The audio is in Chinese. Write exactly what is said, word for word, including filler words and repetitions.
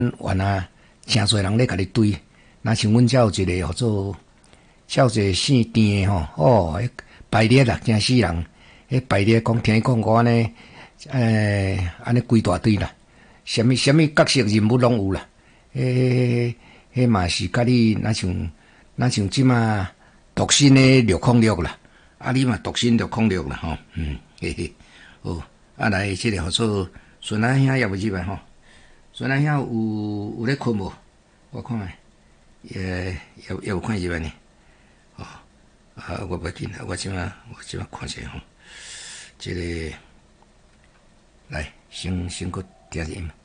原啊，诚侪人咧甲你追，若像阮遮有一个号做，遮有一个姓丁诶吼，哦，排列啊，真死人，迄排列讲听伊讲我安尼，诶，安尼规大堆啦，什么什么角色人物拢有啦，迄迄嘛是甲你若像若像即马独身诶六控六啦，啊你嘛独身六控六啦吼，嗯，嘿嘿，好，啊来即个号做孙阿兄也未入来吼。孙阿兄有有咧困无？我看下，也也也有看入来呢。哦，啊，我袂紧啊，我即马我即马看者吼，即、这个来先先搁听一下。